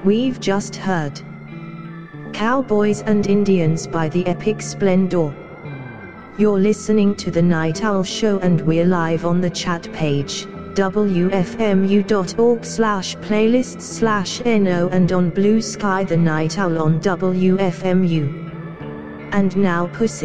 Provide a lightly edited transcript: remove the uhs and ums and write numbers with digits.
We've just heard Cowboys and Indians by the Epic Splendor. You're listening to The Night Owl Show, and we're live on the chat page, wfmu.org/playlists/no, and on Blue Sky The Night Owl on WFMU. And now Pussy.